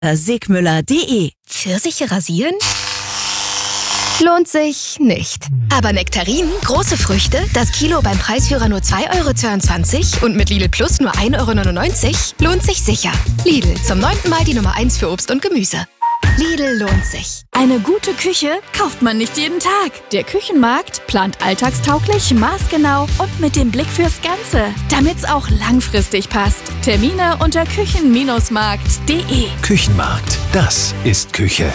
Sigmüller.de. Pfirsiche rasieren? Lohnt sich nicht. Aber Nektarinen, große Früchte, das Kilo beim Preisführer nur 2,22 € und mit Lidl Plus nur 1,99 € lohnt sich sicher. Lidl, zum 9. Mal die Nummer 1 für Obst und Gemüse. Lidl lohnt sich. Eine gute Küche kauft man nicht jeden Tag. Der Küchenmarkt plant alltagstauglich, maßgenau und mit dem Blick fürs Ganze, damit's auch langfristig passt. Termine unter küchen-markt.de. Küchenmarkt, das ist Küche.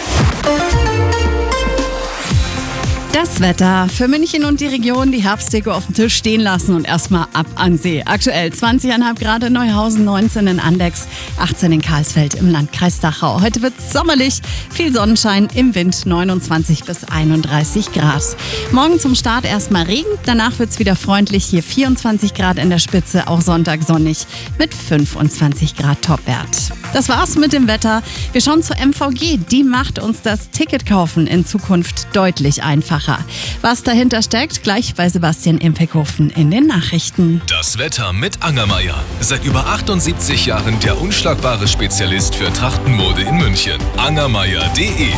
Das Wetter für München und die Region, die Herbstdeko auf dem Tisch stehen lassen und erstmal ab an See. Aktuell 20,5 Grad in Neuhausen, 19 in Andex, 18 in Karlsfeld im Landkreis Dachau. Heute wird es sommerlich, viel Sonnenschein, im Wind 29 bis 31 Grad. Morgen zum Start erstmal Regen, danach wird es wieder freundlich, hier 24 Grad in der Spitze, auch Sonntag sonnig mit 25 Grad Topwert. Das war's mit dem Wetter. Wir schauen zur MVG, die macht uns das Ticketkaufen in Zukunft deutlich einfacher. Was dahinter steckt, gleich bei Sebastian Impekhofen in den Nachrichten. Das Wetter mit Angermeier. Seit über 78 Jahren der unschlagbare Spezialist für Trachtenmode in München. Angermeier.de.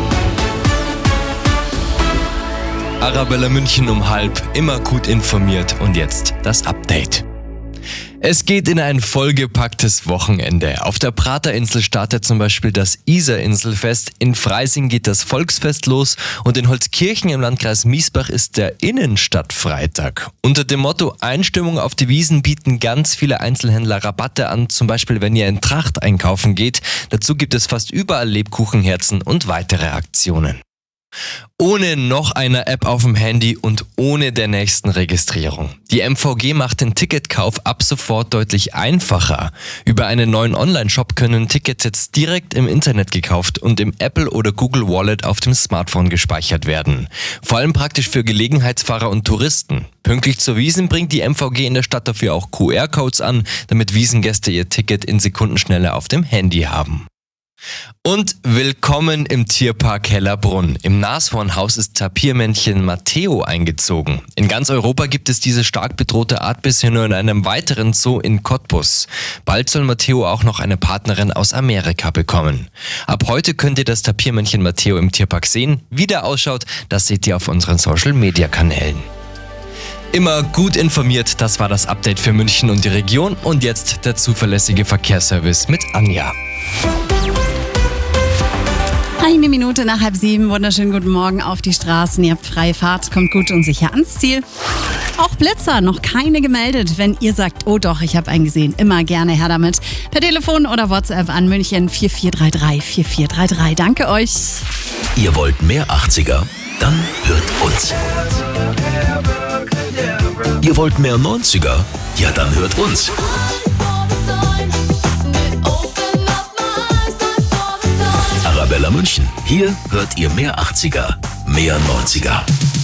Arabella München um 12:30, immer gut informiert und jetzt das Update. Es geht in ein vollgepacktes Wochenende. Auf der Praterinsel startet zum Beispiel das Isar-Inselfest, in Freising geht das Volksfest los und in Holzkirchen im Landkreis Miesbach ist der Innenstadtfreitag. Unter dem Motto Einstimmung auf die Wiesn bieten ganz viele Einzelhändler Rabatte an, zum Beispiel wenn ihr in Tracht einkaufen geht. Dazu gibt es fast überall Lebkuchenherzen und weitere Aktionen. Ohne noch eine App auf dem Handy und ohne der nächsten Registrierung. Die MVG macht den Ticketkauf ab sofort deutlich einfacher. Über einen neuen Online-Shop können Tickets jetzt direkt im Internet gekauft und im Apple oder Google Wallet auf dem Smartphone gespeichert werden. Vor allem praktisch für Gelegenheitsfahrer und Touristen. Pünktlich zur Wiesn bringt die MVG in der Stadt dafür auch QR-Codes an, damit Wiesngäste ihr Ticket in Sekundenschnelle auf dem Handy haben. Und willkommen im Tierpark Hellerbrunn. Im Nashornhaus ist Tapirmännchen Matteo eingezogen. In ganz Europa gibt es diese stark bedrohte Art bisher nur in einem weiteren Zoo in Cottbus. Bald soll Matteo auch noch eine Partnerin aus Amerika bekommen. Ab heute könnt ihr das Tapirmännchen Matteo im Tierpark sehen. Wie der ausschaut, das seht ihr auf unseren Social-Media-Kanälen. Immer gut informiert, das war das Update für München und die Region. Und jetzt der zuverlässige Verkehrsservice mit Anja. 1 Minute nach 6:30, wunderschönen guten Morgen auf die Straßen. Ihr habt freie Fahrt, kommt gut und sicher ans Ziel. Auch Blitzer, noch keine gemeldet. Wenn ihr sagt, oh doch, ich habe einen gesehen, immer gerne her damit. Per Telefon oder WhatsApp an München 4433 4433. Danke euch. Ihr wollt mehr 80er? Dann hört uns. Ihr wollt mehr 90er? Ja, dann hört uns. Arabella München. Hier hört ihr mehr 80er, mehr 90er.